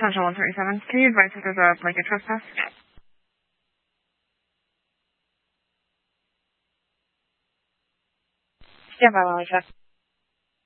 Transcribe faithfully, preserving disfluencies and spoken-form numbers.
Central one thirty-seven. Can you advise if there's a blanket trespass? Stand by while I check.